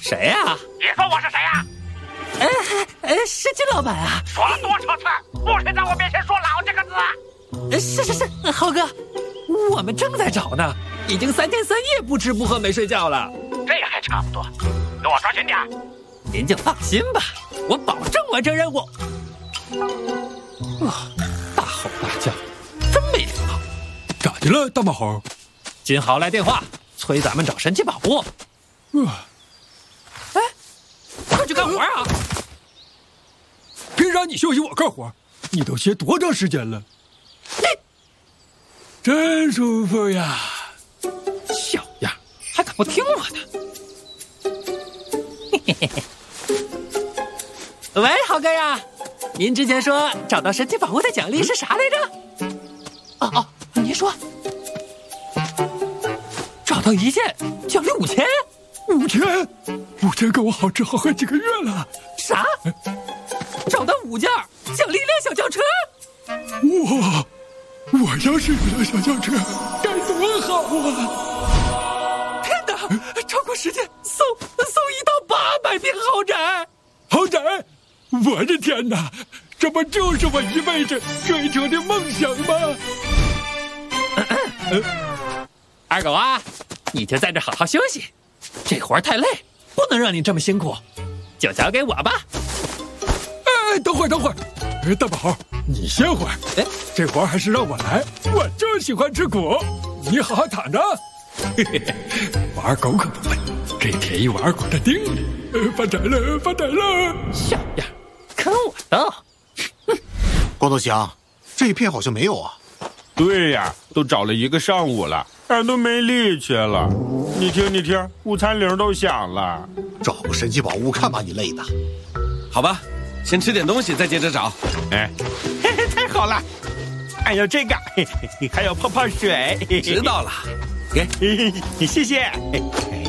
谁呀？ 你说我是谁呀？ 是金老板啊！ 说了多少次，不许在我面前说“老”这个字。 是，豪哥，我们正在找呢，已经3天3夜不吃不喝没睡觉了。 这还差不多，给我抓紧点。 您就放心吧，我保证完成任务。哇，大吼大叫，真没礼貌！ 咋的了，大马猴？ 金豪来电话，催咱们找神奇宝物。快去干活啊！ 凭啥你休息我干活？你都歇多长时间了？真舒服呀！ 小样，还敢不听我的？嘿嘿嘿。喂，豪哥呀，您之前说找到神奇宝物的奖励是啥来着？您说找到一件奖励5000，5000 够我好吃好喝几个月了。 啥？找到5件奖励一辆小轿车？ 哇！我要是一辆小轿车，该多好啊！ 天哪，超过10件送一套800平豪宅！ 豪宅！我的天哪，这不就是我一辈子追求的梦想吗？ 二狗啊，你就在这好好休息，这活太累，不能让你这么辛苦，就交给我吧。 等会儿，大宝，你歇会儿。这活还是让我来，我就喜欢吃苦。你好好躺着。我二狗可不笨，给铁一我二狗的定力。发财了！ 小样，跟我斗！ 光头强，这一片好像没有啊。 对呀，都找了1个上午了，俺都没力气了。你听，午餐铃都响了。 找个神奇宝物，看把你累的。 好吧，先吃点东西，再接着找。 太好了！还有这个，还有泡水。 知道了，给， 谢谢。